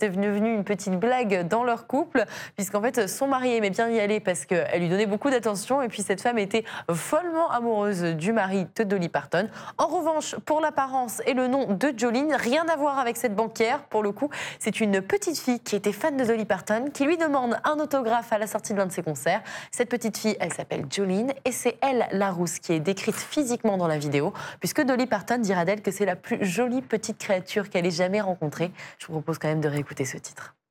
c'était devenu une petite blague dans leur couple, puisqu'en fait, son mari aimait bien y aller parce qu'elle lui donnait beaucoup d'attention. Et puis, cette femme était follement amoureuse du mari de Dolly Parton. En revanche, pour l'apparence et le nom de Jolene, rien à voir avec cette banquière. Pour le coup, c'est une petite fille qui était fan de Dolly Parton qui lui demande un autographe à la sortie de l'un de ses concerts. Cette petite fille, elle s'appelle Jolene et c'est elle, la rousse, qui est décrite physiquement dans la vidéo, puisque Dolly Parton dira d'elle que c'est la plus jolie petite créature qu'elle ait jamais rencontrée. Je vous propose quand même de réécouter ce titre.